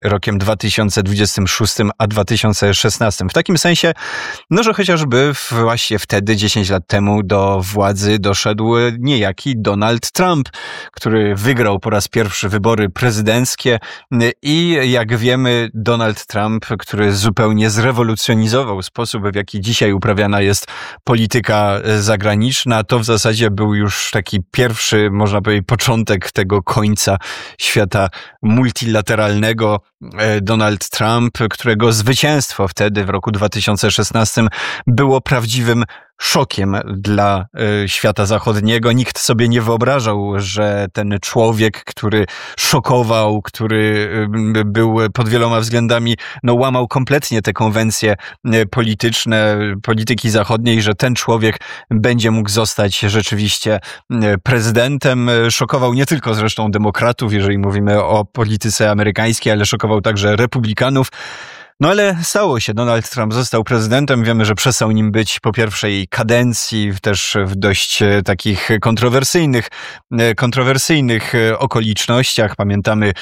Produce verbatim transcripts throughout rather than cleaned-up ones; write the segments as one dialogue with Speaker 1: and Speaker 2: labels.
Speaker 1: rokiem dwa tysiące dwudziestym szóstym a dwa tysiące szesnastym. W takim sensie, no że chociażby właśnie wtedy, dziesięć lat temu, do władzy doszedł niejaki Donald Trump, który wygrał po raz pierwszy wybory prezydenckie i jak wiemy, Donald Trump, który zupełnie zrewolucjonizował sposób, w jaki dzisiaj uprawiana jest polityka zagraniczna, to w zasadzie był już taki pierwszy, można powiedzieć, początek tego końca świata multilateralnego. Donald Trump, którego zwycięstwo wtedy w roku dwa tysiące szesnastym było prawdziwym szokiem dla y, świata zachodniego. Nikt sobie nie wyobrażał, że ten człowiek, który szokował, który y, był pod wieloma względami, no łamał kompletnie te konwencje y, polityczne, polityki zachodniej, że ten człowiek będzie mógł zostać rzeczywiście y, prezydentem. Szokował nie tylko zresztą demokratów, jeżeli mówimy o polityce amerykańskiej, ale szokował także republikanów. No ale stało się. Donald Trump został prezydentem. Wiemy, że przestał nim być po pierwszej kadencji, też w dość takich kontrowersyjnych, kontrowersyjnych okolicznościach. Pamiętamy,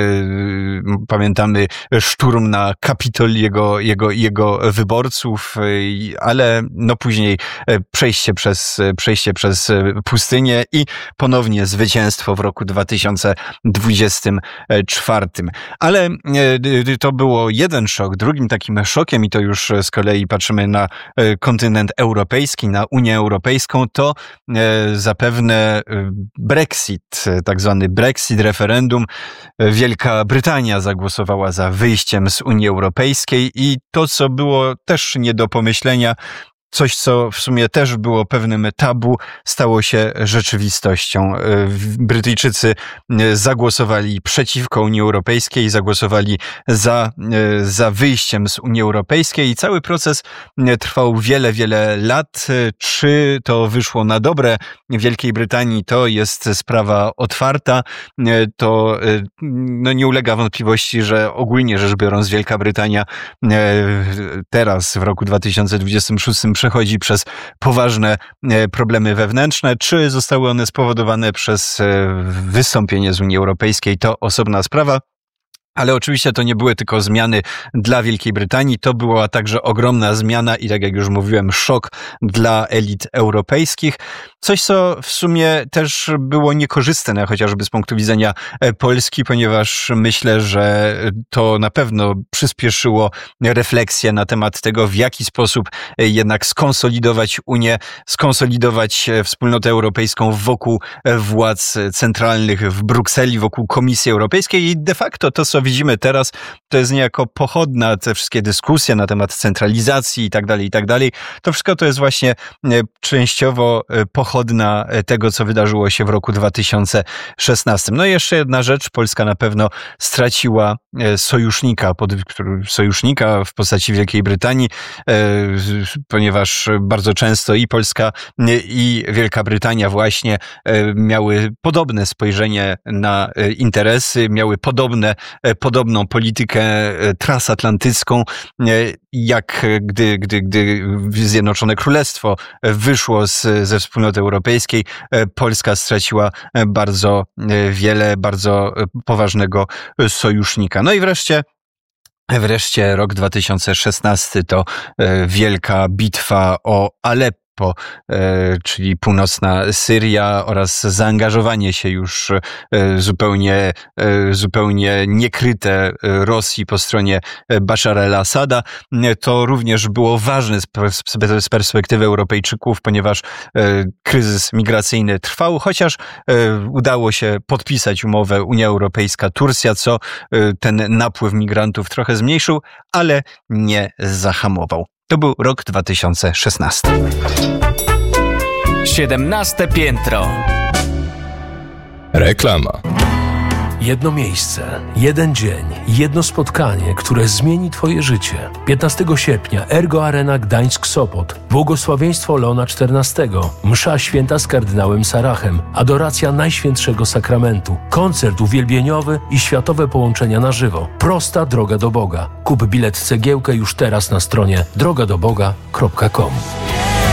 Speaker 1: pamiętamy szturm na Kapitol jego, jego, jego wyborców, ale no później przejście przez, przejście przez pustynię i ponownie zwycięstwo w roku dwa tysiące dwudziestym czwartym. Ale to było jeden szok. Drugim takim szokiem, i to już z kolei patrzymy na kontynent europejski, na Unię Europejską, to zapewne Brexit, tak zwany Brexit, referendum. Wielka Brytania zagłosowała za wyjściem z Unii Europejskiej i to, co było też nie do pomyślenia, coś, co w sumie też było pewnym tabu, stało się rzeczywistością. Brytyjczycy zagłosowali przeciwko Unii Europejskiej, zagłosowali za, za wyjściem z Unii Europejskiej i cały proces trwał wiele, wiele lat. Czy to wyszło na dobre Wielkiej Brytanii, to jest sprawa otwarta. To no, nie ulega wątpliwości, że ogólnie rzecz biorąc Wielka Brytania teraz w roku dwa tysiące dwudziestym szóstym przechodzi przez poważne problemy wewnętrzne. Czy zostały one spowodowane przez wystąpienie z Unii Europejskiej, to osobna sprawa. Ale oczywiście to nie były tylko zmiany dla Wielkiej Brytanii, to była także ogromna zmiana i tak jak już mówiłem, szok dla elit europejskich. Coś, co w sumie też było niekorzystne, chociażby z punktu widzenia Polski, ponieważ myślę, że to na pewno przyspieszyło refleksję na temat tego, w jaki sposób jednak skonsolidować Unię, skonsolidować wspólnotę europejską wokół władz centralnych w Brukseli, wokół Komisji Europejskiej i de facto to, co widzimy teraz, to jest niejako pochodna, te wszystkie dyskusje na temat centralizacji i tak dalej, i tak dalej. To wszystko to jest właśnie częściowo pochodna tego, co wydarzyło się w roku dwa tysiące szesnastym. No i jeszcze jedna rzecz, Polska na pewno straciła sojusznika, pod, sojusznika w postaci Wielkiej Brytanii, ponieważ bardzo często i Polska, i Wielka Brytania właśnie miały podobne spojrzenie na interesy, miały podobne podobną politykę transatlantycką, jak gdy, gdy, gdy Zjednoczone Królestwo wyszło z, ze Wspólnoty Europejskiej, Polska straciła bardzo wiele, bardzo poważnego sojusznika. No i wreszcie Wreszcie rok dwa tysiące szesnasty to wielka bitwa o Aleppo, czyli północna Syria oraz zaangażowanie się już zupełnie, zupełnie niekryte Rosji po stronie Bashara el-Assada. To również było ważne z perspektywy Europejczyków, ponieważ kryzys migracyjny trwał, chociaż udało się podpisać umowę Unia Europejska-Turcja, co ten napływ migrantów trochę zmniejszył, ale nie zahamował. To był rok dwa tysiące szesnasty.
Speaker 2: siedemnaste piętro.
Speaker 3: Reklama.
Speaker 4: Jedno miejsce, jeden dzień, jedno spotkanie, które zmieni Twoje życie. piętnastego sierpnia Ergo Arena Gdańsk-Sopot. Błogosławieństwo Leona czternastego. Msza święta z kardynałem Sarachem. Adoracja Najświętszego Sakramentu. Koncert uwielbieniowy i światowe połączenia na żywo. Prosta droga do Boga. Kup bilet cegiełkę już teraz na stronie droga do boga kropka com.